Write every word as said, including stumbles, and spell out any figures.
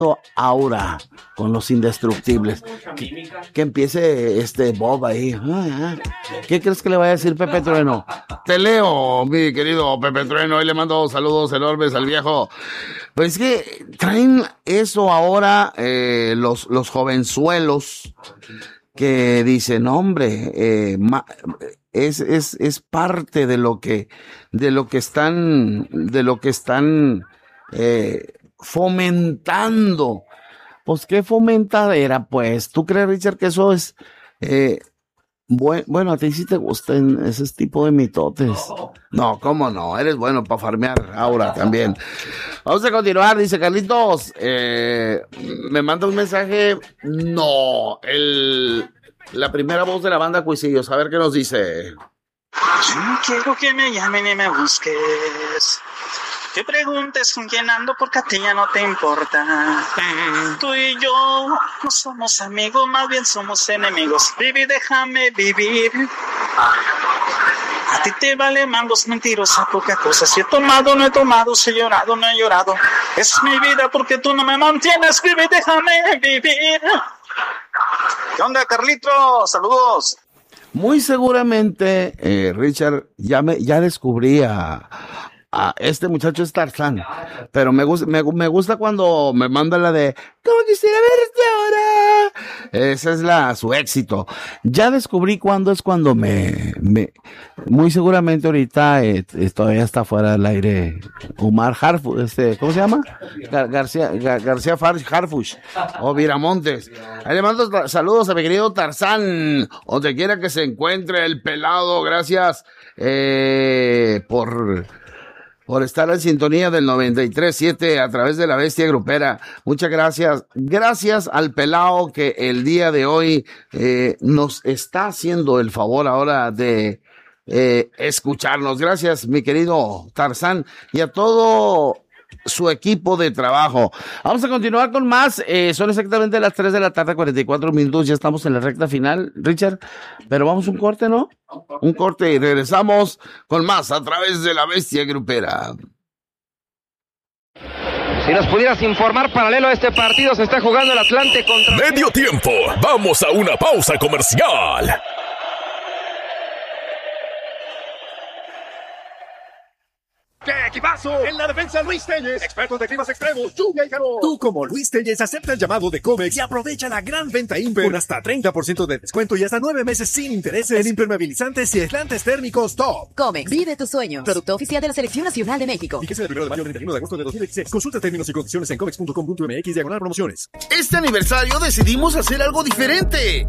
Aura con los indestructibles. Que, que empiece este Bob ahí. ¿Qué crees que le vaya a decir Pepe Trueno? Te leo, mi querido Pepe Trueno, y le mando saludos enormes al viejo. Pues es que traen eso ahora eh, los, los jovenzuelos que dicen, hombre, eh, ma, es, es, es parte de lo que, de lo que están, de lo que están, eh, fomentando. Pues qué fomentadera, pues. ¿Tú crees, Richard, que eso es eh, buen, bueno, a ti sí te gustan ese tipo de mitotes? No, cómo no, eres bueno para farmear ahora también. Vamos a continuar, dice Carlitos, eh, me manda un mensaje, no, el la primera voz de la banda Cuisillos, a ver qué nos dice. Yo no quiero que me llamen y me busques, que preguntes con quién ando porque a ti ya no te importa. Tú y yo no somos amigos, más bien somos enemigos. Baby, déjame vivir. A ti te vale mangos, mentirosa, poca cosa. Si he tomado, no he tomado, si he llorado, no he llorado. Es mi vida porque tú no me mantienes, baby, déjame vivir. ¿Qué onda, Carlitos? Saludos. Muy seguramente, eh, Richard, ya me, ya descubrí a... Ah, este muchacho es Tarzán, pero me gusta, me, me gusta cuando me manda la de ¿cómo quisiera verte ahora? Esa es la, su éxito. Ya descubrí cuándo es cuando me, me, muy seguramente ahorita eh, todavía está fuera del aire Omar Harfuch, este, ¿cómo se llama? Gar, García, Gar, García Harfuch, o Viramontes. Ahí le mando saludos a mi querido Tarzán, donde quiera que se encuentre el pelado, gracias, eh, por, por estar en sintonía del noventa y tres punto siete a través de la Bestia Grupera. Muchas gracias. Gracias al pelao que el día de hoy eh, nos está haciendo el favor ahora de eh, escucharnos. Gracias, mi querido Tarzán, y a todo su equipo de trabajo. Vamos a continuar con más. Eh, son exactamente las tres de la tarde, cuarenta y cuatro minutos. Ya estamos en la recta final, Richard. Pero vamos un corte, ¿no? Un corte y regresamos con más a través de la Bestia Grupera. Si nos pudieras informar, paralelo a este partido se está jugando el Atlante contra... Medio tiempo. Vamos a una pausa comercial. ¡Qué equipazo! En la defensa, Luis Telles, expertos de climas extremos, lluvia y calor. Tú, como Luis Telles, acepta el llamado de Comex y aprovecha la gran venta Imper con hasta treinta por ciento de descuento y hasta nueve meses sin intereses en impermeabilizantes y aislantes térmicos top. Comex, vive tus sueños. Producto oficial de la Selección Nacional de México. Fíjese del primero de mayo al treinta y uno de agosto de dos mil dieciséis. Consulta términos y condiciones en comex punto com punto m x diagonal promociones. Este aniversario decidimos hacer algo diferente.